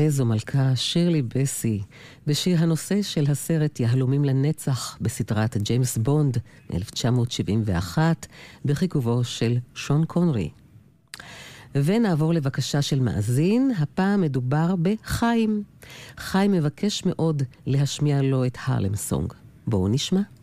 איזו מלכה, שירלי בסי, בשיר הנושא של הסרט יהלומים לנצח בסדרת ג'יימס בונד מ-1971, בחיכובו של שון קונרי. ונעבור לבקשה של מאזין, הפעם מדובר בחיים. חיים מבקש מאוד להשמיע לו את הרלם סונג. בואו נשמע.